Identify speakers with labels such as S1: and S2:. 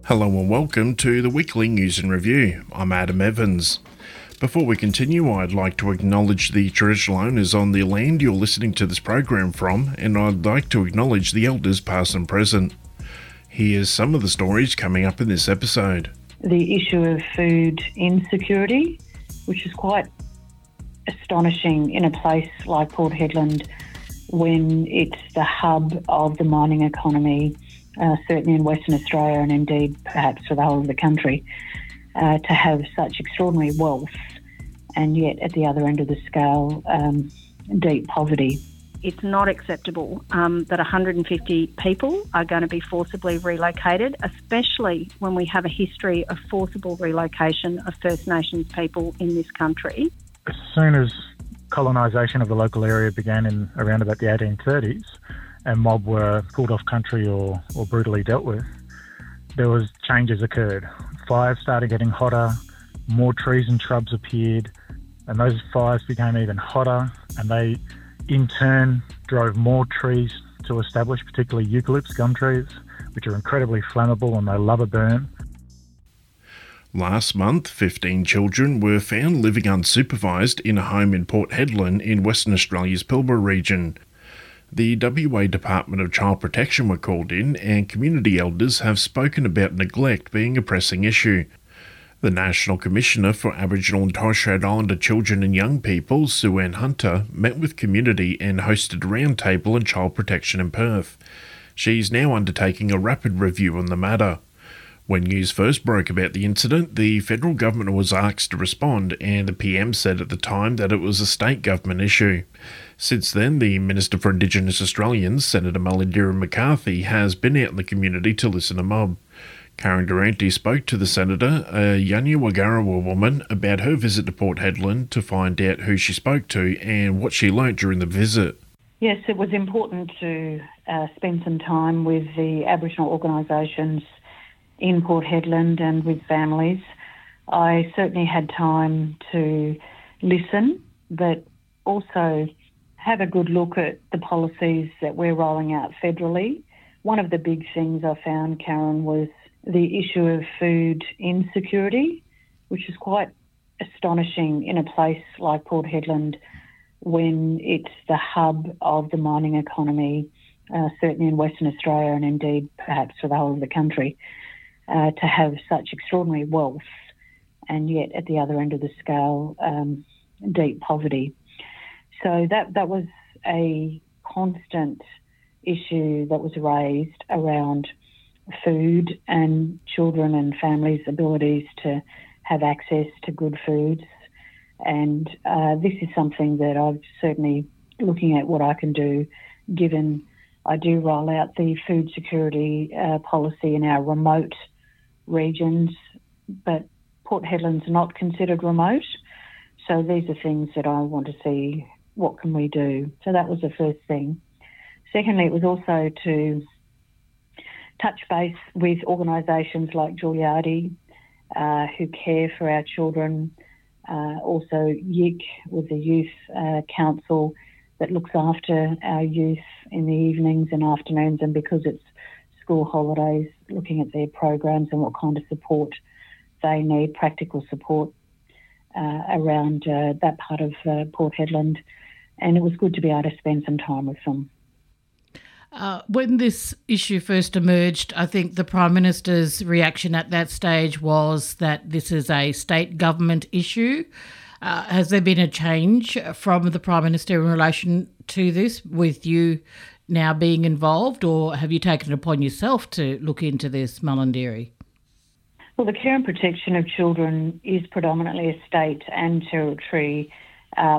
S1: Hello and welcome to the weekly news and review. I'm Adam Evans. Before we continue, I'd like to acknowledge the traditional owners on the land you're listening to this program from, and I'd like to acknowledge the elders past and present. Here's some of the stories coming up in this episode.
S2: The issue of food insecurity, which is quite astonishing in a place like Port Hedland when it's the hub of the mining economy, certainly in Western Australia and indeed perhaps for the whole of the country, to have such extraordinary wealth and yet at the other end of the scale, deep poverty.
S3: It's not acceptable that 150 people are going to be forcibly relocated, especially when we have a history of forcible relocation of First Nations people in this country.
S4: As soon as colonisation of the local area began in around about the 1830s and mob were pulled off country or brutally dealt with, there was changes occurred. Fires started getting hotter, more trees and shrubs appeared, and those fires became even hotter, and they in turn drove more trees to establish, particularly eucalypts, gum trees, which are incredibly flammable and they love a burn.
S1: Last month, 15 children were found living unsupervised in a home in Port Hedland in Western Australia's Pilbara region. The WA Department of Child Protection were called in, and community elders have spoken about neglect being a pressing issue. The National Commissioner for Aboriginal and Torres Strait Islander Children and Young People, Sue-Ann Hunter, met with community and hosted a roundtable on child protection in Perth. She's now undertaking a rapid review on the matter. When news first broke about the incident, the federal government was asked to respond, and the PM said at the time that it was a state government issue. Since then, the Minister for Indigenous Australians, Senator Mullingirra McCarthy, has been out in the community to listen to mob. Karen Durante spoke to the Senator, a Yanyawagarawa woman, about her visit to Port Hedland to find out who she spoke to and what she learnt during the visit.
S2: Yes, it was important to spend some time with the Aboriginal organisations in Port Hedland and with families. I certainly had time to listen, but also have a good look at the policies that we're rolling out federally. One of the big things I found, Karen, was the issue of food insecurity, which is quite astonishing in a place like Port Hedland when it's the hub of the mining economy, certainly in Western Australia and indeed perhaps for the whole of the country. To have such extraordinary wealth and yet at the other end of the scale, deep poverty. So that was a constant issue that was raised around food and children and families' abilities to have access to good foods. And this is something that I'm certainly looking at what I can do, given I do roll out the food security policy in our remote regions, but Port Hedland's not considered remote. So these are things that I want to see, what can we do? So that was the first thing. Secondly, it was also to touch base with organisations like Giuliardi, who care for our children, also YIC with the Youth Council that looks after our youth in the evenings and afternoons, and because it's school holidays, looking at their programs and what kind of support they need, practical support around that part of Port Hedland. And it was good to be able to spend some time with them.
S5: When this issue first emerged, I think the Prime Minister's reaction at that stage was that this is a state government issue. Has there been a change from the Prime Minister in relation to this, with you now being involved, or have you taken it upon yourself to look into this, Mullingirra?
S2: Well, the care and protection of children is predominantly a state and territory